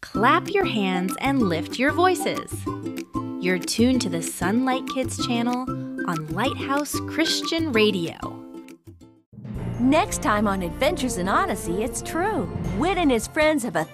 clap your hands and lift your voices. You're tuned to the Sunlight Kids channel on Lighthouse Christian Radio. Next time on Adventures in Odyssey, it's true. Whit and his friends have a